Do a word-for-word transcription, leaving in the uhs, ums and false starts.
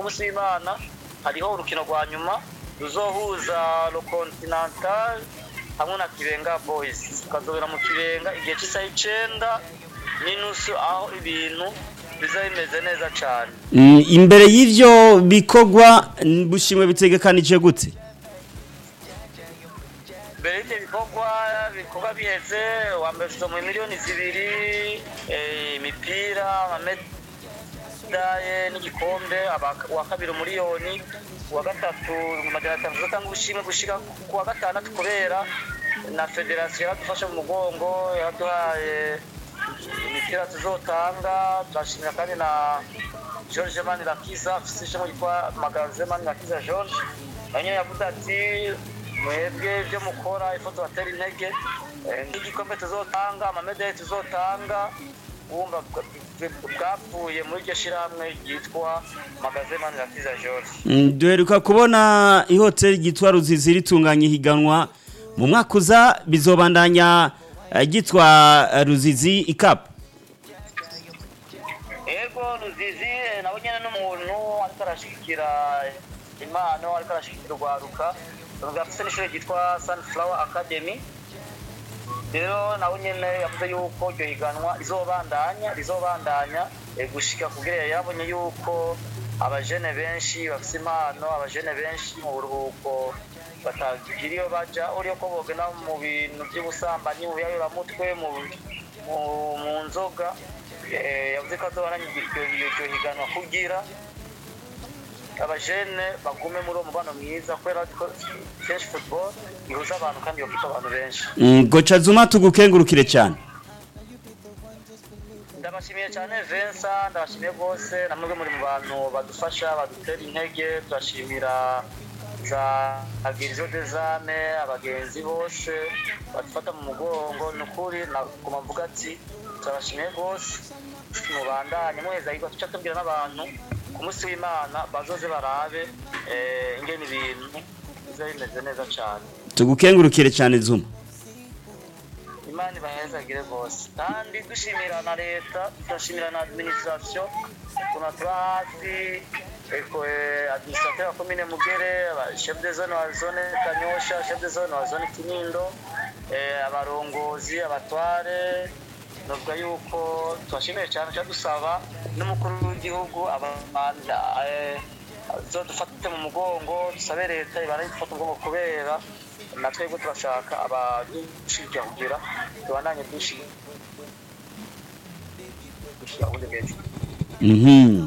munsi w'Imana hariho urukino rwa nyuma ruzohuza Le Continental hamwe na Kibenga Boys tukazobera mu Kibenga igihe cy'isaha icenda n'inusu aho ibintu biza bimeze neza cyane. Imbere y'ivyo bikogwa Bushimwe bitegekanije gute? Mbere y'ivyo bikogwa bikogwa biheze wa mbere mu miliyoni zibiri imipira amamedaye n'igikombe wa kabiri miliyoni wa gatatu majana atanu zotanga ubushimwe gushika ku wa gatandatu kubera na federation yadufasha mu mugongo yaduhaye imipira tuzotanga turashimira kandi na George Manirakiza afishe mu yitwa Magaze Manirakiza George hanyuma yavuze ati mwebwe byo mukora ifoto batera intege n'igikombe tuzotanga amamedaye tuzotanga wumva bwavuye muri iryo shirahamwe ryitwa Magaze Manirakiza George. Duheruka kubona ihoteli ryitwa Ruzizi ritunganya higanwa mu mwaka uza bizobandanya gitwa Ruzizi Cup. Ego Ruzizi nabo nyene n'umuntu ariko arashikira impano ariko arashikira urwaruka rugafise n'ishure ryitwa Sunflower Academy. Rero nawe nyene yavuze yuko iryo higanwa izobandanya rizobandanya gushika kugira yabonye yuko abajene benshi bafise impano abajene benshi mu buruhuko batagiriyo baja uriyo ko bogena mu bintu by'ubusambanyi mu yayoramutwe mu mu nzoga yavuze ko azobandanya iryo higanwa kugira abajene bagume muri uwo mubano mwiza kubera ko French football ihuza abantu kandi yokita abantu benshi. Gocha Zuma tugukengurukire cyane. Ndabashimiye cyane Vincent ndabashimiye bose namwe muri mu bantu badufasha badutera intege turashimira za agirizo dezame abagenzi bose badufata mu mugongo nukuri nakoma mvuga ati turashimiye bose mubandanye muheza yigo tuca tubwira n'abantu ku munsi w'Imana bazoze barabe eh ingene ibintu bizabimeze neza cyane. Tugukengurukire cyane Zuma. Imana bahezagire bose kandi dushimira na leta dushimira na administration kuna twasi eko administrateur wa commune Mugere chef de zone wa zone Kanyosha chef de zone wa zone Kinindo eh abarongozi abatware nubwo yuko twashimiye cyane cyadusaba n'umukuru w'igihugu abanda eh zo dufate mu mugongo dusabe leta ibara ifata umugongo kubera natwe go turashaka abadushirya kugira tubandanye dushirya. Mhm.